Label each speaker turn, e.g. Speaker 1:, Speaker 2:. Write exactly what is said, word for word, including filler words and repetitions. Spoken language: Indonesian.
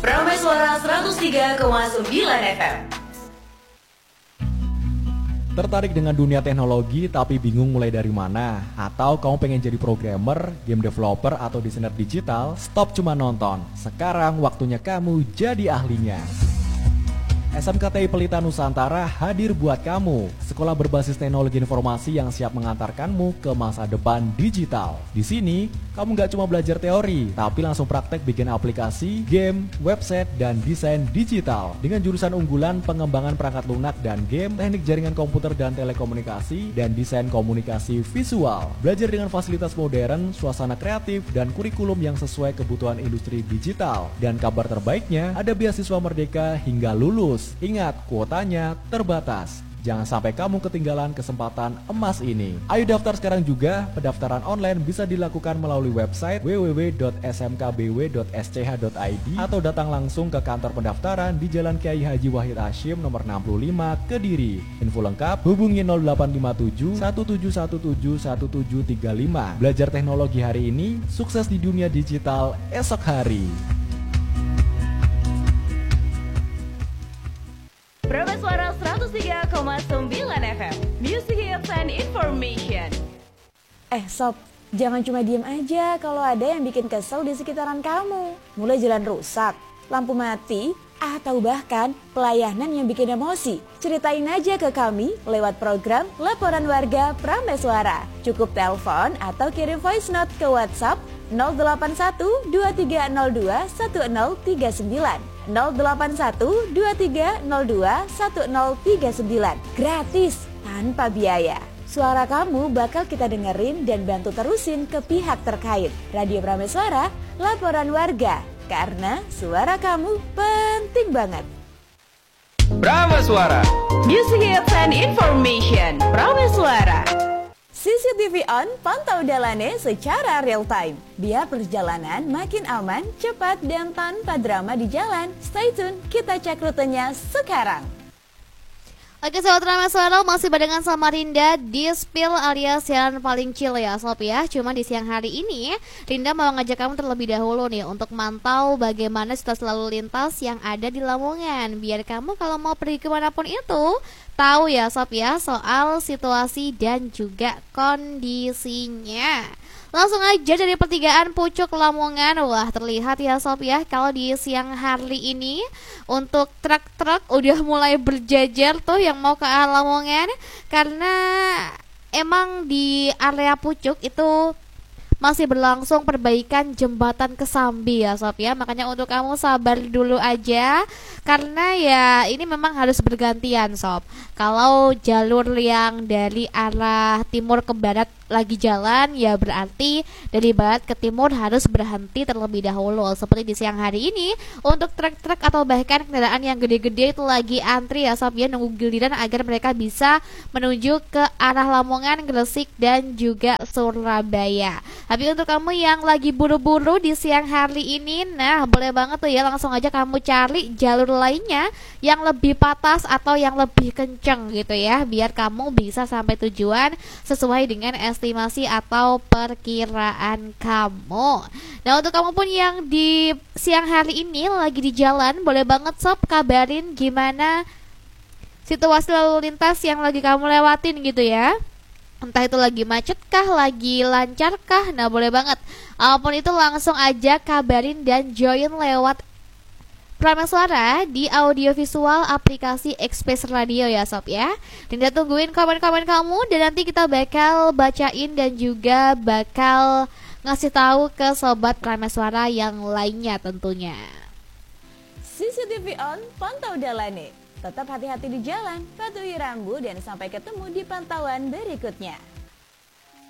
Speaker 1: Prameswara seratus tiga koma sembilan F M.
Speaker 2: Tertarik dengan dunia teknologi tapi bingung mulai dari mana? Atau kamu pengen jadi programmer, game developer, atau desainer digital? Stop cuma nonton. Sekarang waktunya kamu jadi ahlinya. S M K T I Pelita Nusantara hadir buat kamu. Sekolah berbasis teknologi informasi yang siap mengantarkanmu ke masa depan digital. Di sini, kamu gak cuma belajar teori, tapi langsung praktek bikin aplikasi, game, website, dan desain digital. Dengan jurusan unggulan pengembangan perangkat lunak dan game, teknik jaringan komputer dan telekomunikasi, dan desain komunikasi visual. Belajar dengan fasilitas modern, suasana kreatif, dan kurikulum yang sesuai kebutuhan industri digital. Dan kabar terbaiknya, ada beasiswa merdeka hingga lulus. Ingat, kuotanya terbatas. Jangan sampai kamu ketinggalan kesempatan emas ini. Ayo daftar sekarang juga. Pendaftaran online bisa dilakukan melalui website w w w dot s m k b w dot s c h dot i d atau datang langsung ke kantor pendaftaran di Jalan Kiai Haji Wahid Hasyim nomor enam puluh lima, Kediri. Info lengkap hubungi nol delapan lima tujuh satu tujuh satu tujuh satu tujuh tiga lima. Belajar teknologi hari ini, sukses di dunia digital esok hari.
Speaker 1: Prameswara seratus tiga koma sembilan F M. Music Hits and Information.
Speaker 3: Eh sob, jangan cuma diem aja kalau ada yang bikin kesel di sekitaran kamu. Mulai jalan rusak, lampu mati, atau bahkan pelayanan yang bikin emosi. Ceritain aja ke kami lewat program Laporan Warga Prameswara. Cukup telepon atau kirim voice note ke WhatsApp nol delapan satu dua tiga nol dua satu nol tiga sembilan. nol delapan satu dua tiga nol dua satu nol tiga sembilan. Gratis, tanpa biaya. Suara kamu bakal kita dengerin dan bantu terusin ke pihak terkait. Radio Prameswara, Laporan Warga. Karena suara kamu penting banget.
Speaker 4: Prameswara,
Speaker 1: Music Hits and Information. Prameswara.
Speaker 3: C C T V on, pantau dalannya secara real time. Biar perjalanan makin aman, cepat, dan tanpa drama di jalan. Stay tune, kita cek rutenya sekarang.
Speaker 5: Oke sobat Prameswara, masih barengan sama Rinda di Spill alias siaran paling chill ya sob ya. Cuma di siang hari ini Rinda mau ngajak kamu terlebih dahulu nih untuk mantau bagaimana situasi lalu lintas yang ada di Lamongan. Biar kamu kalau mau pergi kemanapun itu tahu ya sob ya soal situasi dan juga kondisinya. Langsung aja dari pertigaan Pucuk Lamongan. Wah terlihat ya sob ya kalau di siang hari ini untuk truk-truk udah mulai berjajar tuh yang mau ke arah Lamongan. Karena emang di area Pucuk itu masih berlangsung perbaikan jembatan Kesambi ya sob ya. Makanya untuk kamu sabar dulu aja, karena ya ini memang harus bergantian sob. Kalau jalur yang dari arah timur ke barat lagi jalan, ya berarti dari barat ke timur harus berhenti terlebih dahulu. Seperti di siang hari ini untuk truk-truk atau bahkan kendaraan yang gede-gede itu lagi antri ya sob ya, nunggu giliran agar mereka bisa menuju ke arah Lamongan, Gresik dan juga Surabaya. Tapi untuk kamu yang lagi buru-buru di siang hari ini, nah boleh banget tuh ya langsung aja kamu cari jalur lainnya yang lebih patas atau yang lebih kenceng gitu ya, biar kamu bisa sampai tujuan sesuai dengan estimasi atau perkiraan kamu. Nah untuk kamu pun yang di siang hari ini lagi di jalan, boleh banget sob kabarin gimana situasi lalu lintas yang lagi kamu lewatin gitu ya. Entah itu lagi macet kah, lagi lancar kah, nah boleh banget. Apapun itu langsung aja kabarin dan join lewat Prameswara di audiovisual aplikasi Express Radio ya sob ya. Dan kita tungguin komen-komen kamu dan nanti kita bakal bacain dan juga bakal ngasih tahu ke sobat Prameswara yang lainnya tentunya.
Speaker 3: C C T V on, pantau dalane. Tetap hati-hati di jalan, patuhi rambu dan sampai ketemu di pantauan berikutnya.